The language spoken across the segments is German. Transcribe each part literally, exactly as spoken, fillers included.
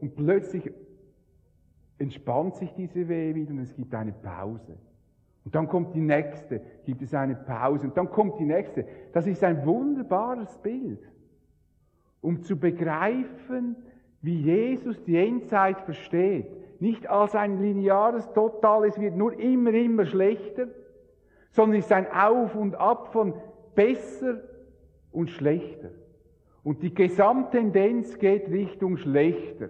und plötzlich entspannt sich diese Wehe wieder und es gibt eine Pause. Und dann kommt die nächste, gibt es eine Pause und dann kommt die nächste. Das ist ein wunderbares Bild, um zu begreifen, wie Jesus die Endzeit versteht. Nicht als ein lineares Total, es wird nur immer, immer schlechter, sondern es ist ein Auf und Ab von besser und schlechter. Und die Gesamttendenz geht Richtung schlechter.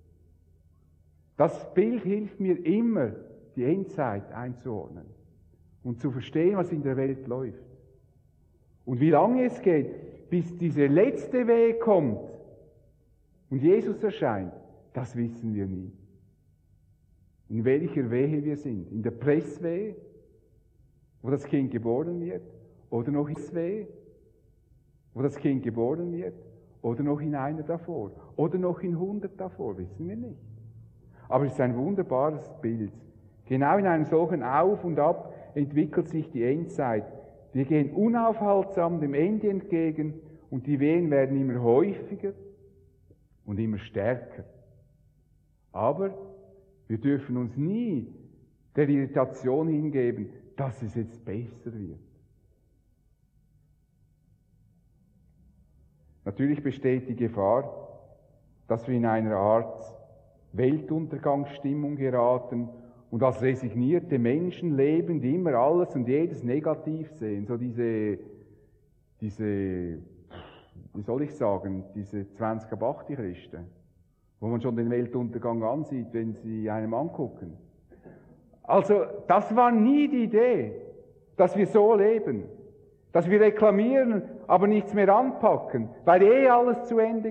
Das Bild hilft mir immer, die Endzeit einzuordnen und zu verstehen, was in der Welt läuft. Und wie lange es geht, bis diese letzte Wehe kommt und Jesus erscheint, das wissen wir nie. In welcher Wehe wir sind. In der Presswehe, wo das Kind geboren wird, oder noch in der Wehe, wo das Kind geboren wird, oder noch in einer davor, oder noch in hundert davor, wissen wir nicht. Aber es ist ein wunderbares Bild. Genau in einem solchen Auf und Ab entwickelt sich die Endzeit. Wir gehen unaufhaltsam dem Ende entgegen und die Wehen werden immer häufiger und immer stärker. Aber wir dürfen uns nie der Irritation hingeben, dass es jetzt besser wird. Natürlich besteht die Gefahr, dass wir in einer Art Weltuntergangsstimmung geraten und als resignierte Menschen leben, die immer alles und jedes negativ sehen. So diese, diese, wie soll ich sagen, diese zwanzig ab achtzig Christen, wo man schon den Weltuntergang ansieht, wenn sie einem angucken. Also, das war nie die Idee, dass wir so leben, dass wir reklamieren, aber nichts mehr anpacken, weil eh alles zu Ende